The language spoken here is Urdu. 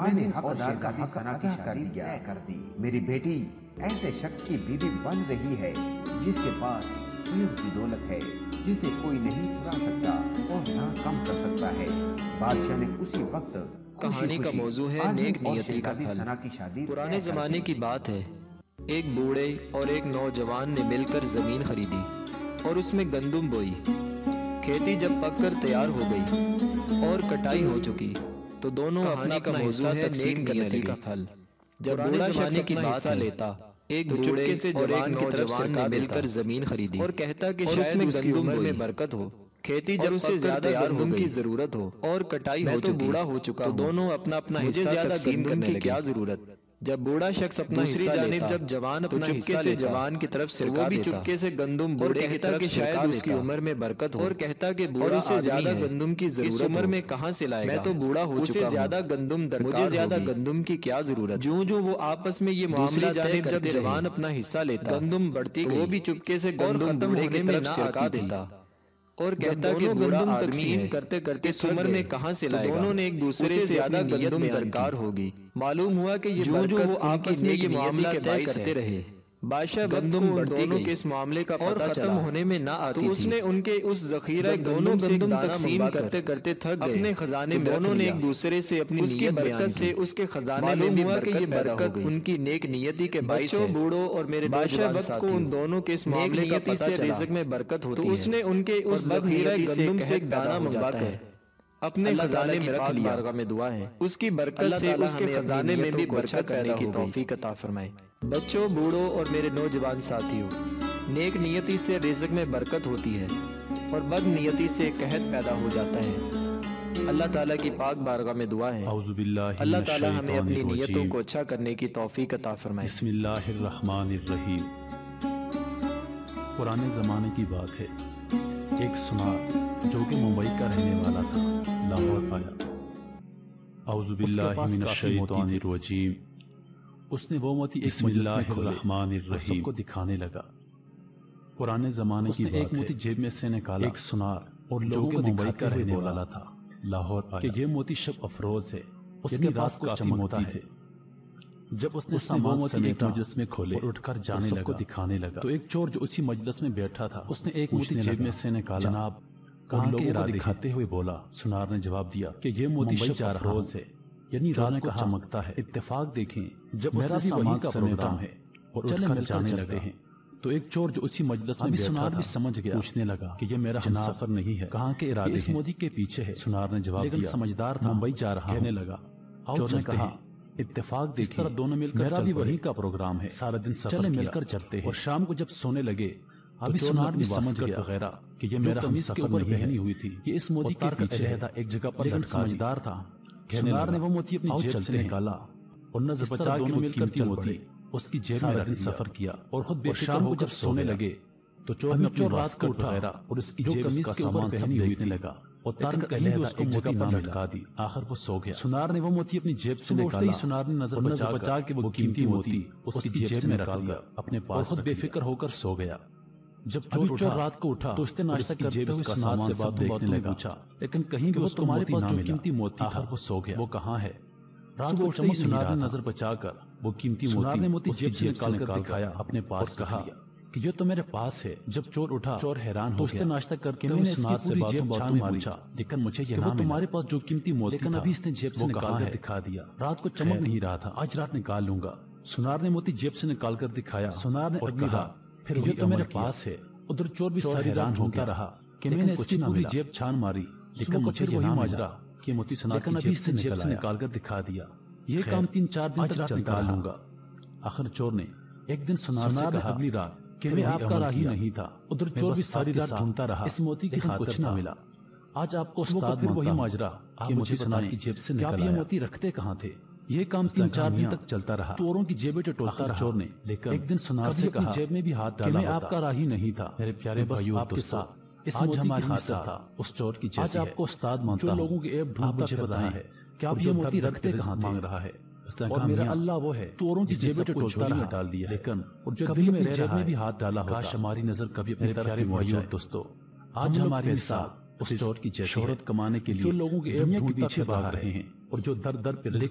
میں نے حقدار کا حق ادا کر دی۔ میری بیٹی ایسے شخص کی بیوی بن رہی ہے جس کے پاس علم کی دولت ہے، جسے کوئی نہیں چرا سکتا اور نہ کم کر سکتا ہے۔ بادشاہ نے اسی وقت کہانی کا موضوع ہے نیک نیتی کا پھل۔ پرانے زمانے کی بات ہے، ایک بوڑھے اور ایک نوجوان نے مل کر زمین خریدی اور اس میں گندم بوئی۔ کھیتی جب پک کر تیار ہو گئی اور کٹائی ہو چکی تو دونوں اپنا اپنا موضوع ہے نیک نیتی کا پھل۔ جب بوڑھا شخص کی حصہ لیتا، ایک بوڑھے سے جوان کی طرف سے مل کر زمین خریدی اور کہتا کہ شاید اس کی عمر میں برکت ہو، کھیتی جب اسے زیادہ گندم کی ضرورت ہو اور کٹائی ہو چکی، بوڑھا ہو چکا تو دونوں اپنا اپنا حصہ تقسیم کرنے لگے۔ کیا ضرورت؟ جب بوڑھا شخص اپنا دوسری جانب جب جوان اپنا چپکے سے جوان کی طرف سے وہ بھی چپکے سے گندم بوڑھے کی طرف شاید اس کی عمر میں برکت ہو اور کہتا کہ بوڑھا اسے زیادہ گندم کی ضرورت، اس عمر میں کہاں سے لائے گا؟ میں تو بوڑھا ہو چکا ہوں، اسے زیادہ گندم درکار، مجھے زیادہ گندم کی کیا ضرورت؟ جو وہ آپس میں یہ معاملہ جانب جب جوان اپنا حصہ لیتا، گندم بڑھتی گئی، وہ بھی چپکے سے گندم بوڑھے کی طرف شرکا دیتا اور کہتا کہ گندم تقسیم کرتے کرتے اس عمر میں کہاں سے لائے گا؟ دونوں نے ایک دوسرے سے زیادہ گندم درکار ہوگی۔ معلوم ہوا کہ یہ برکت وہ آپس میں یہ معاملہ طے کرتے رہے۔ بادشاہ گندم دونوں کے اس معاملے کا پتہ ختم ہونے میں نہ آتی تو اس نے ان کے اس ذخیرہ دونوں گندم تقسیم کرتے کرتے تھک گئے، اپنے خزانے میں دونوں نے ایک دوسرے سے اپنی نیت برکت سے اس کے خزانے میں بھی برکت ان کی نیک نیتی کے باعث ہے۔ بوڑھوں اور میرے بادشاہ وقت کو ان دونوں کے اس معاملے کا پتہ چلا، رزق میں برکت ہوتی ہے تو اس نے ان کے اس ذخیرہ گندم سے ایک دانہ منگوا کر اپنے خزانے میں رکھ لیا۔ بارگاہ میں دعا ہے اس کی برکت سے اس کے خزانے میں بھی برکت کرنے کی توفیق عطا فرمائے۔ بچوں، بوڑھوں اور میرے نوجوان ساتھیوں، نیک نیتی سے رزق میں برکت ہوتی ہے اور بد نیتی سے قحط پیدا ہو جاتا ہے۔ اللہ تعالیٰ کی پاک بارگاہ میں دعا ہے اللہ تعالیٰ ہمیں اپنی نیتوں کو اچھا کرنے کی توفیق عطا فرمائے۔ بسم اللہ الرحمن الرحیم۔ پرانے زمانے کی بات ہے، ایک سنار جو کہ ممبئی کا رہنے والا تھا لاہور آیا۔ اعوذ باللہ من الشیطان الرجیم۔ اس نے وہ موتی بسم اللہ الرحمن الرحیم کو دکھانے لگا۔ پرانے زمانے کی بات ہے، ایک موتی جیب میں سے نکالا، ایک سنار اور لوگوں کو ممبئی کا رہنے والا تھا لاہور آیا کہ یہ موتی شب افروز ہے، اس کے پاس کو چمکتا ہے۔ جب اس نے سامان سمیٹ مجلس میں کھولے اور اٹھ کر جانے لگا کو دکھانے لگا تو ایک چور جو اسی مجلس میں بیٹھا تھا اس نے ایک موتی جیب میں سے نکالا، جناب کہاں کے ارادے دکھاتے ہوئے بولا۔ سنار نے جواب دیا کہ یہ موتی شب افروز ہے، یعنی رات کو چمکتا ہے۔ اتفاق دیکھیں، جب میرا سامان کا پروگرام ہے اور اٹھ کر جانے لگتے ہیں تو ایک چور جو اسی مجلس میں بیٹھا تھا سمجھ گیا، پوچھنے لگا کہ یہ میرا ہمسفر نہیں ہے، کہاں کے ارادے اس موتی کے پیچھے ہے۔ سنار نے جواب دیا، لیکن سمجھدار تھا، ممبئی جا رہا، کہنے لگا چور نے کہا اتفاق دیکھیں، اس طرح دونوں مل کر میرا بھی وہی کا پروگرام ہے، سارا دن سفر کیا، مل کر چلتے ہیں۔ اور شام کو جب سونے لگے ابھی سنار بھی سمجھ گیا وغیرہ کہ یہ میرا ہمسفر نہیں پہنی ہوئی تھی، یہ اس موتی کے پیچھے ہے، ایک جگہ پر لٹکا، سمجھدار تھا۔ سنار نے وہ موتی اپنی جیب سے نکالا اور نظر بچا کے وہ قیمتی موتی اس کی جیب میں رکھ سفر کیا اور خود بے فکر ہو کر سونے لگے تو چور نے اپنی رات کو اٹھا اور اس کی جیب کا سامان سب دیکھنے لگا اور تار کر اس کو موتی نہ لٹکا دی۔ آخر وہ سو گیا۔ سنار نے وہ موتی اپنی جیب سے نکالا، سنار نے نظر بچا کے وہ قیمتی موتی اس کی جیب میں رکھ دیا اپنے پاس، خود بے فکر ہو کر سو گیا۔ جب چور رات کو اٹھا تو اس نے ناشتہ کرتے ہوئے سنار سے بات دیکھنے لگا، لیکن کہیں بھی اس کو موتی نہ ملا۔ قیمتی آخر وہ سو گیا، وہ کہاں ہے؟ رات کو اٹھتے ہی سنار نے نظر بچا کر وہ قیمتی موتی جیب سے نکال کر دکھایا، اپنے پاس کہا کہ یہ تو میرے پاس ہے۔ جب چور اٹھا، چور حیران ہو گیا، ناشتہ کرتے ہوئے سنار سے بات چھان ماری، لیکن مجھے یہ نہ ملا، تمہارے پاس جو قیمتی موتی تھا، لیکن ابھی اس نے جیب سے نکال کر دکھا دیا، رات کو چمک نہیں رہا تھا، آج رات نکال لوں گا۔ سنار نے موتی جیب سے نکال کر دکھایا، سنار نے کہا پھر یہ تو میرے پاس ہے۔ ادھر چور بھی ساری رات ڈھونڈتا رہا کہ میں نے اس کی پوری جیب چھان ماری، لیکن مجھے یہ نہ ماجرا کہ موتی سنار کی جیب سے نکال کر دکھا دیا۔ یہ کام 3-4 دن تک چلتا لوں گا۔ آخر چور نے ایک دن سنار سے کہا اگلی رات کہ میں آپ کا راہی نہیں تھا۔ ادھر چور بھی ساری رات ڈھونڈتا رہا، اس موتی کی خاطر کچھ نہ ملا۔ آج آپ کو استاد وہی ماجرا کہ مجھے سنار کی جیب سے نکال آیا، یہ موتی رکھتے کہاں تھے؟ یہ کام 3-4 دن تک چلتا رہا، چوروں کی جیبیں ٹٹولتا رہا چور نے، لیکن ایک دن سنار سے کہا جیب میں بھی ہاتھ ڈالا کہ میں آپ کا راہی نہیں تھا۔ میرے پیارے بھائیو اور دوستو، آج ہماری خاطر تھا اس چور کی جیسی ہے۔ آج آپ کو استاد مانتا ہوں، جو لوگوں کے عیب ڈھونڈتا پھرتا ہے کہ آپ یہ موتی رکھتے کہاں مانگ رہا ہے، اور میرا اللہ وہ ہے چوروں کی جیبیں ٹٹولتا رہا ڈال دیا، لیکن کبھی میری جیب میں بھی ہاتھ ڈالا ہوتا، کاش ہماری نظر کبھی اپنی طرف ہو جائے۔ دوستو، آج ہمارے مثال اس چور کی جیسی شہرت کمانے کے لیے جو لوگوں کے عیب کے پیچھے بھاگ رہے ہیں اور جو در در پہ